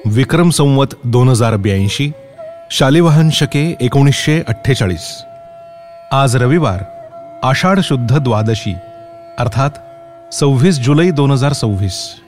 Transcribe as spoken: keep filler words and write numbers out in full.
विक्रम संवत दोन हजार ब्याऐंशी, शालिवाहन शके एकोणीसशे अठ्ठेचाळीस. आज रविवार, आषाढ शुद्ध द्वादशी, अर्थात सव्वीस जुलै दोन हजार सव्वीस.